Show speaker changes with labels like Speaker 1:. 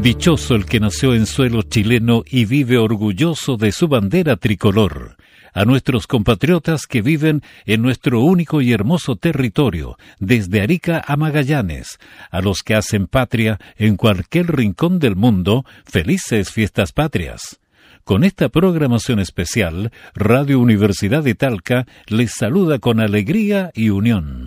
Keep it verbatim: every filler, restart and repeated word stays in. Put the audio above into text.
Speaker 1: Dichoso el que nació en suelo chileno y vive orgulloso de su bandera tricolor. A nuestros compatriotas que viven en nuestro único y hermoso territorio, desde Arica a Magallanes, a los que hacen patria en cualquier rincón del mundo, felices fiestas patrias. Con esta programación especial, Radio Universidad de Talca les saluda con alegría y unión.